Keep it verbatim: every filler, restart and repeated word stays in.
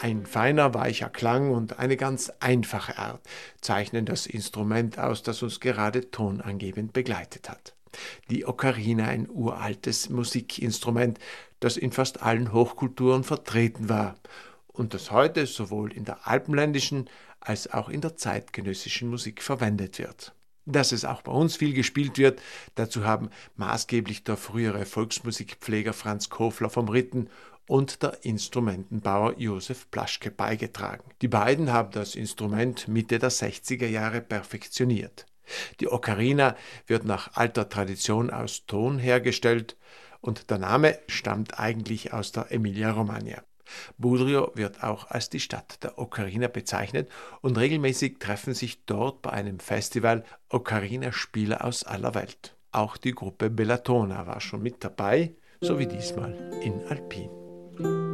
Ein feiner, weicher Klang und eine ganz einfache Art zeichnen das Instrument aus, das uns gerade tonangebend begleitet hat. Die Ocarina, ein uraltes Musikinstrument, das in fast allen Hochkulturen vertreten war und das heute sowohl in der alpenländischen als auch in der zeitgenössischen Musik verwendet wird. Dass es auch bei uns viel gespielt wird, dazu haben maßgeblich der frühere Volksmusikpfleger Franz Kofler vom Ritten und der Instrumentenbauer Josef Plaschke beigetragen. Die beiden haben das Instrument Mitte der sechziger Jahre perfektioniert. Die Ocarina wird nach alter Tradition aus Ton hergestellt und der Name stammt eigentlich aus der Emilia-Romagna. Budrio wird auch als die Stadt der Ocarina bezeichnet und regelmäßig treffen sich dort bei einem Festival Ocarina-Spieler aus aller Welt. Auch die Gruppe Bellatona war schon mit dabei, so wie diesmal in Alpin.